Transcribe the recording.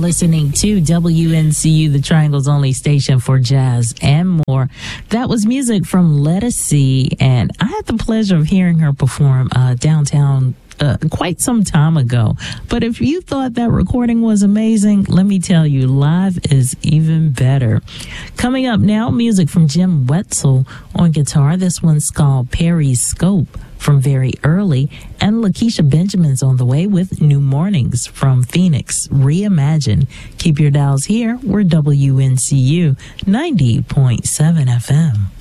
listening to WNCU, the Triangle's only station for jazz and more. That was music from Lettucey, and I had the pleasure of hearing her perform downtown quite some time ago. But if you thought that recording was amazing, let me tell you, live is even better. Coming up now, music from Jim Wetzel on guitar. This one's called Perry's Scope from Very Early, and Lakeisha Benjamin's on the way with New Mornings from Phoenix Reimagine. Keep your dials here. We're WNCU 90.7 FM.